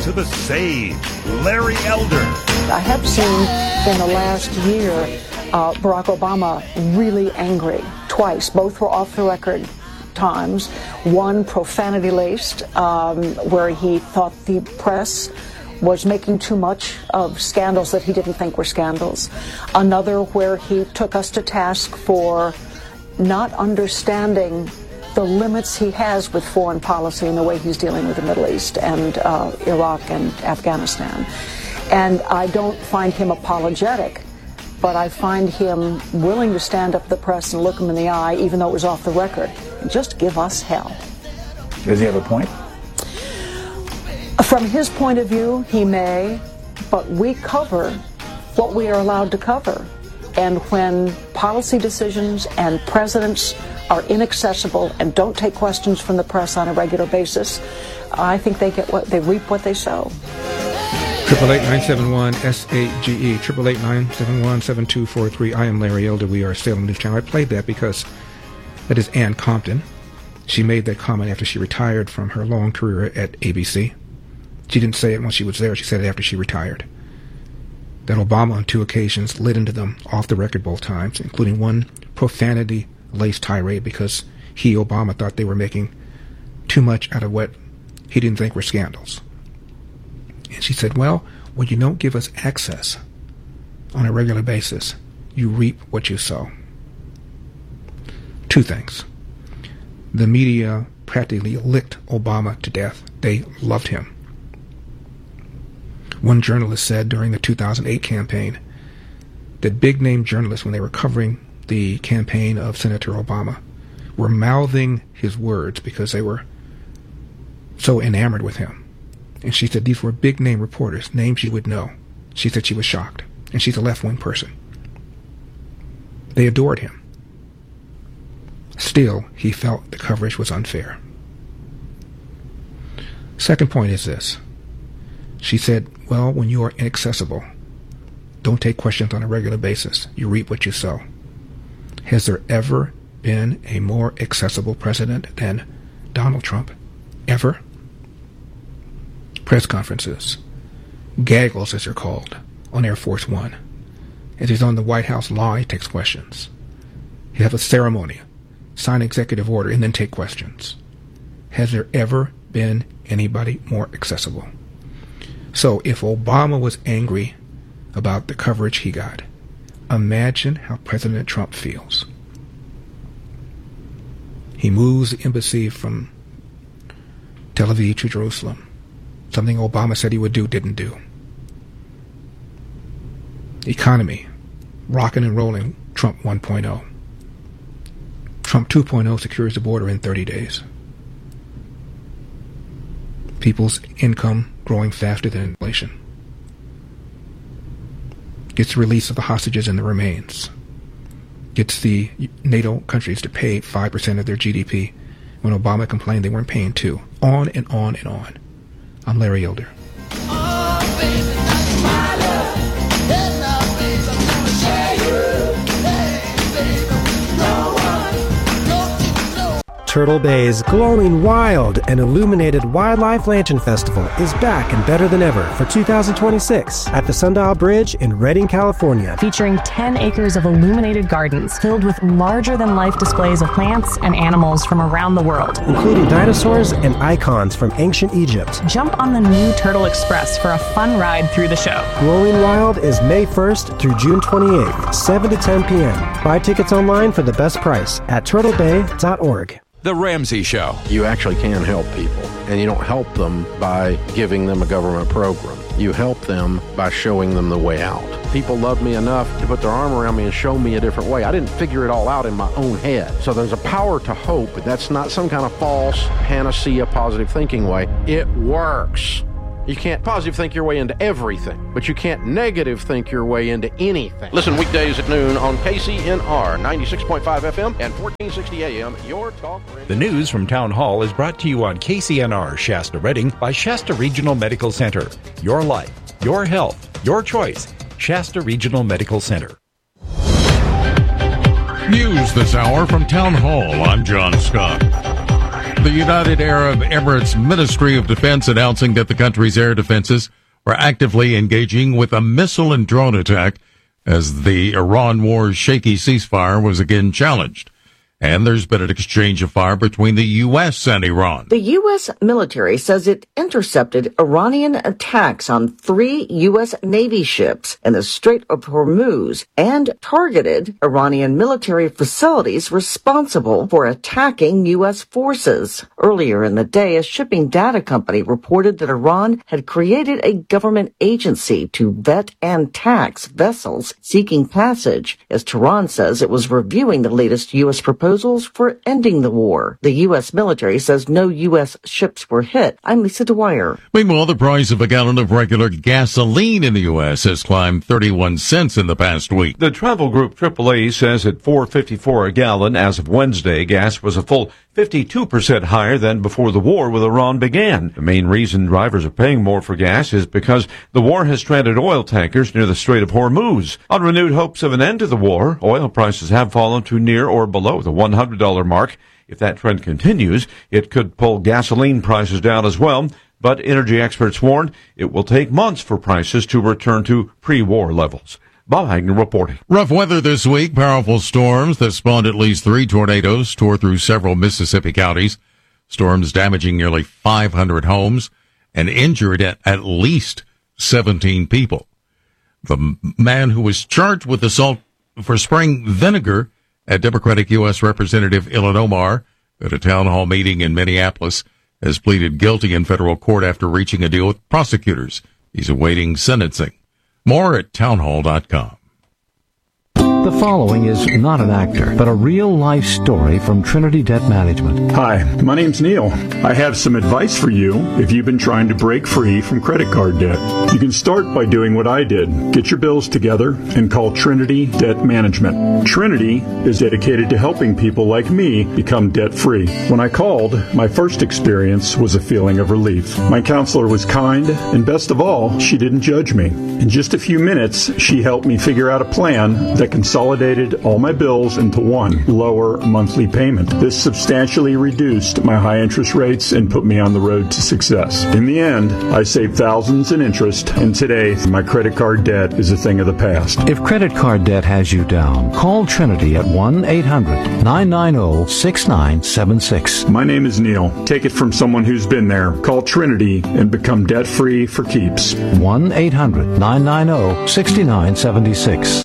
to the sage, Larry Elder. I have seen in the last year Barack Obama really angry twice. Both were off the record times. One profanity-laced, where he thought the press was making too much of scandals that he didn't think were scandals. Another where he took us to task for not understanding the limits he has with foreign policy and the way he's dealing with the Middle East and Iraq and Afghanistan. And I don't find him apologetic, but I find him willing to stand up to the press and look him in the eye, even though it was off the record, and just give us hell. Does he have a point? From his point of view, he may, but we cover what we are allowed to cover. And when policy decisions and presidents are inaccessible and don't take questions from the press on a regular basis, I think they reap what they sow. 888-971-SAGE, 888-971-7243. I am Larry Elder. We are Salem News Channel. I played that because that is Ann Compton. She made that comment after she retired from her long career at ABC. She didn't say it when she was there. She said it after she retired. That Obama on 2 occasions lit into them off the record both times, including one profanity-laced tirade because he, Obama, thought they were making too much out of what he didn't think were scandals. And she said, well, when you don't give us access on a regular basis, you reap what you sow. 2 things. The media practically licked Obama to death. They loved him. One journalist said during the 2008 campaign that big-name journalists, when they were covering the campaign of Senator Obama, were mouthing his words because they were so enamored with him. And she said these were big-name reporters, names you would know. She said she was shocked, and she's a left-wing person. They adored him. Still, he felt the coverage was unfair. Second point is this. She said, well, when you are inaccessible, don't take questions on a regular basis. You reap what you sow. Has there ever been a more accessible president than Donald Trump? Ever? Press conferences, gaggles as they're called, on Air Force One. As he's on the White House lawn, he takes questions. He'll have a ceremony, sign an executive order, and then take questions. Has there ever been anybody more accessible? So if Obama was angry about the coverage he got, imagine how President Trump feels. He moves the embassy from Tel Aviv to Jerusalem. Something Obama said he would do, didn't do. Economy, rocking and rolling, Trump 1.0. Trump 2.0 secures the border in 30 days. People's income growing faster than inflation. Gets the release of the hostages and the remains. Gets the NATO countries to pay 5% of their GDP when Obama complained they weren't paying 2%. On and on and on. I'm Larry Elder. Turtle Bay's glowing wild and illuminated Wildlife Lantern Festival is back and better than ever for 2026 at the Sundial Bridge in Redding, California. Featuring 10 acres of illuminated gardens filled with larger-than-life displays of plants and animals from around the world, including dinosaurs and icons from ancient Egypt. Jump on the new Turtle Express for a fun ride through the show. Glowing Wild is May 1st through June 28th, 7 to 10 p.m. Buy tickets online for the best price at turtlebay.org. The Ramsey Show. You actually can help people, and you don't help them by giving them a government program. You help them by showing them the way out. People love me enough to put their arm around me and show me a different way. I didn't figure it all out in my own head. So there's a power to hope, but that's not some kind of false panacea positive thinking way. It works. You can't positive think your way into everything, but you can't negative think your way into anything. Listen weekdays at noon on KCNR 96.5 FM and 1460 AM, your talk radio. The news from Town Hall is brought to you on KCNR Shasta Redding by Shasta Regional Medical Center. Your life, your health, your choice. Shasta Regional Medical Center. News this hour from Town Hall. I'm John Scott. The United Arab Emirates Ministry of Defense announcing that the country's air defenses were actively engaging with a missile and drone attack as the Iran war's shaky ceasefire was again challenged. And there's been an exchange of fire between the U.S. and Iran. The U.S. military says it intercepted Iranian attacks on 3 U.S. Navy ships in the Strait of Hormuz and targeted Iranian military facilities responsible for attacking U.S. forces. Earlier in the day, a shipping data company reported that Iran had created a government agency to vet and tax vessels seeking passage, as Tehran says it was reviewing the latest U.S. proposals for ending the war. The U.S. military says no U.S. ships were hit. I'm Lisa Dwyer. Meanwhile, the price of a gallon of regular gasoline in the U.S. has climbed 31 cents in the past week. The travel group AAA says at $4.54 a gallon as of Wednesday, gas was a full 52% higher than before the war with Iran began. The main reason drivers are paying more for gas is because the war has stranded oil tankers near the Strait of Hormuz. On renewed hopes of an end to the war, oil prices have fallen to near or below the $100 mark. If that trend continues, it could pull gasoline prices down as well. But energy experts warn it will take months for prices to return to pre-war levels. Bob Hagner reporting. Rough weather this week. Powerful storms that spawned at least 3 tornadoes tore through several Mississippi counties. Storms damaging nearly 500 homes and injured at least 17 people. The man who was charged with assault for spraying vinegar at Democratic U.S. Representative Ilhan Omar at a town hall meeting in Minneapolis has pleaded guilty in federal court after reaching a deal with prosecutors. He's awaiting sentencing. More at townhall.com. The following is not an actor, but a real-life story from Trinity Debt Management. Hi, my name's Neil. I have some advice for you if you've been trying to break free from credit card debt. You can start by doing what I did. Get your bills together and call Trinity Debt Management. Trinity is dedicated to helping people like me become debt-free. When I called, my first experience was a feeling of relief. My counselor was kind, and best of all, she didn't judge me. In just a few minutes, she helped me figure out a plan that consolidated all my bills into one lower monthly payment. This substantially reduced my high interest rates and put me on the road to success. In the end, I saved thousands in interest, and today my credit card debt is a thing of the past. If credit card debt has you down, call Trinity at 1-800-990-6976. My name is Neil. Take it from someone who's been there. Call Trinity and become debt-free for keeps. 1-800-990-6976.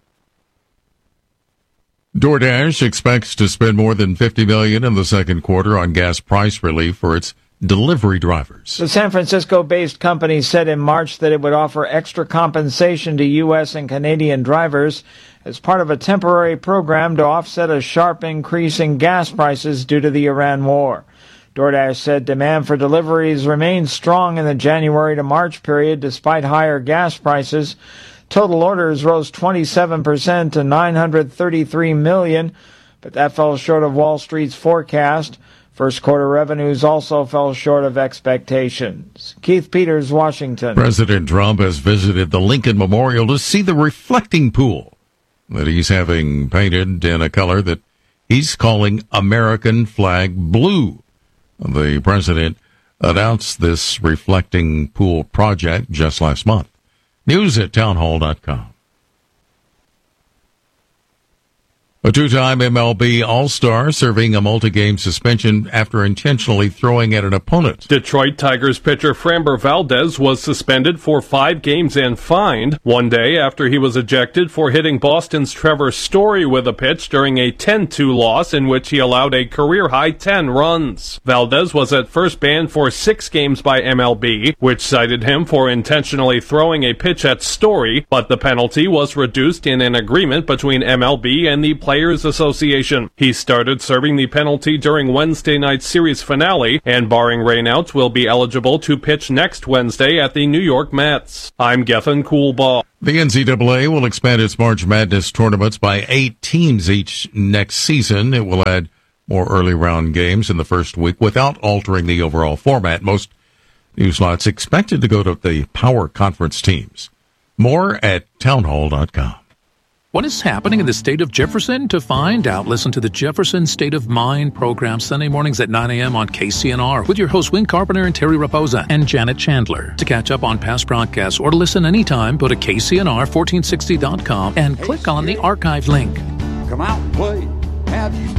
DoorDash expects to spend more than $50 million in the second quarter on gas price relief for its delivery drivers. The San Francisco-based company said in March that it would offer extra compensation to U.S. and Canadian drivers as part of a temporary program to offset a sharp increase in gas prices due to the Iran war. DoorDash said demand for deliveries remained strong in the January to March period despite higher gas prices. Total orders rose 27% to 933 million, but that fell short of Wall Street's forecast. First quarter revenues also fell short of expectations. Keith Peters, Washington. President Trump has visited the Lincoln Memorial to see the reflecting pool that he's having painted in a color that he's calling American flag blue. The president announced this reflecting pool project just last month. News at townhall.com. A two-time MLB All-Star serving a multi-game suspension after intentionally throwing at an opponent. Detroit Tigers pitcher Framber Valdez was suspended for 5 games and fined one day after he was ejected for hitting Boston's Trevor Story with a pitch during a 10-2 loss in which he allowed a career-high 10 runs. Valdez was at first banned for 6 games by MLB, which cited him for intentionally throwing a pitch at Story, but the penalty was reduced in an agreement between MLB and the Players Association. He started serving the penalty during Wednesday night's series finale, and barring rainouts, will be eligible to pitch next Wednesday at the New York Mets. I'm Gethin Coolbaugh. The NCAA will expand its March Madness tournaments by 8 teams each next season. It will add more early round games in the first week without altering the overall format. Most new slots expected to go to the power conference teams. More at townhall.com. What is happening in the state of Jefferson? To find out, listen to the Jefferson State of Mind program Sunday mornings at 9 a.m. on KCNR with your hosts Win Carpenter and Terry Raposa and Janet Chandler. To catch up on past broadcasts or to listen anytime, go to KCNR1460.com and click on the archive link. Come out and play. Have you